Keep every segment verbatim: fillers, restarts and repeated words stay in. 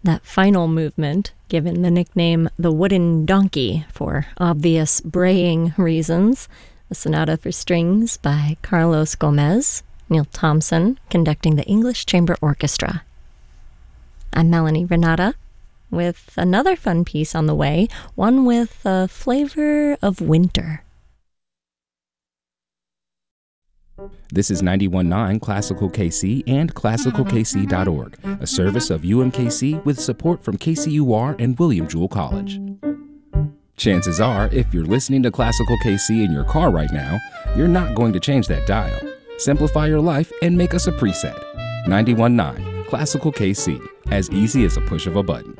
That final movement, given the nickname the Wooden Donkey for obvious braying reasons, a sonata for strings by Carlos Gomez, Neil Thompson conducting the English Chamber Orchestra. I'm Melanie Renata with another fun piece on the way, one with a flavor of winter. This is ninety-one point nine Classical K C and classical k c dot org, a service of U M K C with support from K C U R and William Jewell College. Chances are, if you're listening to Classical K C in your car right now, you're not going to change that dial. Simplify your life and make us a preset. ninety-one point nine Classical K C, as easy as a push of a button.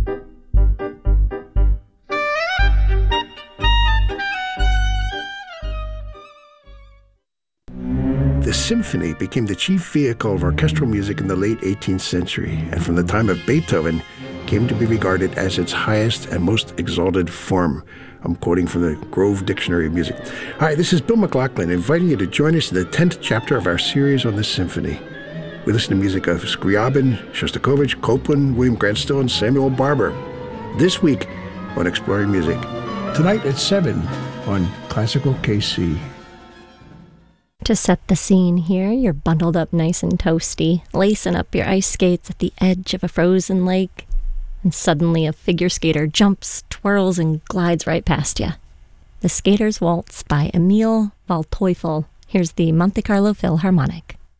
The symphony became the chief vehicle of orchestral music in the late eighteenth century, and from the time of Beethoven came to be regarded as its highest and most exalted form. I'm quoting from the Grove Dictionary of Music. Hi, this is Bill McLaughlin, inviting you to join us in the tenth chapter of our series on the symphony. We listen to music of Scriabin, Shostakovich, Copland, William Grant Still, and Samuel Barber. This week on Exploring Music. Tonight at seven on Classical K C. To set the scene here, you're bundled up nice and toasty, lacing up your ice skates at the edge of a frozen lake, and suddenly a figure skater jumps, twirls, and glides right past you. The Skater's Waltz by Emil Waldteufel. Here's the Monte Carlo Philharmonic.